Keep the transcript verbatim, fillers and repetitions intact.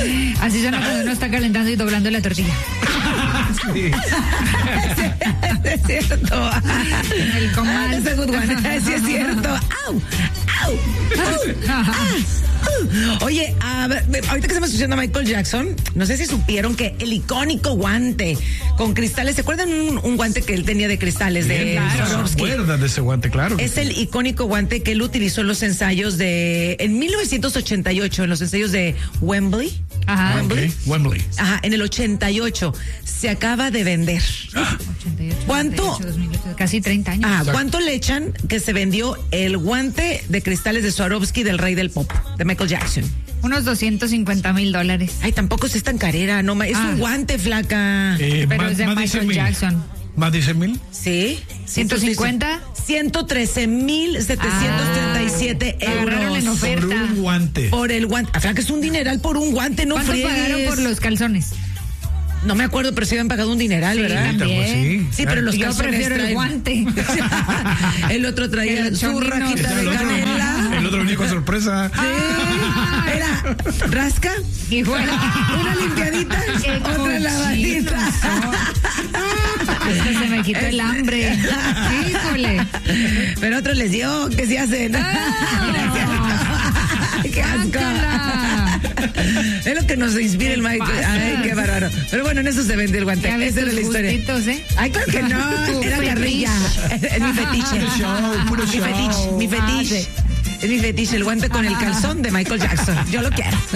Así suena cuando uno está calentando y doblando la tortilla. Sí. Es cierto. El comal. Ah, ese good one. Sí, es cierto. ¡Au! ¡Au! ¡Au! ¡Ah! Oye, a ver, ahorita que estamos escuchando a Michael Jackson, no sé si supieron que el icónico guante con cristales, ¿se acuerdan un, un guante que él tenía de cristales de Claro, Swarovski? ¿se acuerdan de ese guante? Claro. Es el icónico guante que él utilizó en los ensayos de, en mil novecientos ochenta y ocho, en los ensayos de Wembley. Ajá. Wembley. Ok, Wembley. Ajá, en el ochenta y ocho se acaba de vender. ochenta y ocho, ¿Cuánto? noventa y ocho, dos mil ocho, casi treinta años. Ah, ¿cuánto le echan que se vendió el guante de cristales de Swarovski del rey del pop, de Michael Jackson? Unos doscientos cincuenta mil dólares. Ay, tampoco es tan carera, no, ma- es Ah. un guante, flaca. Eh, Pero más- es de más Michael mil. Jackson. ¿Más de cien mil? ¿Sí? ¿ciento cincuenta? ciento trece mil setecientos treinta y siete Ah, agarraron en euros. oferta. Por un guante. Por el guante. Ah, flaca, es un dineral por un guante, no ¿Cuánto friegues. pagaron por los calzones? No me acuerdo, pero sí habían pagado un dineral, Sí, ¿verdad? Neta, pues, también. sí. Sí, pero los Yo calzones prefiero el traen- guante. El otro traía El su chonino. rajita de El otro, canela. el otro venía con sorpresa. Era rasca, Y fuera. una limpiadita, Qué otra cochinos lavadita. Hasta se me quitó el hambre. Híjole. Pero otro les dio, que se hacen. Ay, qué asco. Guácala. Es lo que nos inspira el Michael. pasa? Ay, qué bárbaro. Pero bueno, en eso se vende el guante. Ya ves Esa era tus la historia. gustitos, ¿eh? Ay, claro que no. Tu Era fetiche. carrilla. Es mi fetiche. Puro show, puro Mi show. fetiche. Mi fetiche. Es mi fetiche, el guante con el calzón de Michael Jackson. Yo lo quiero.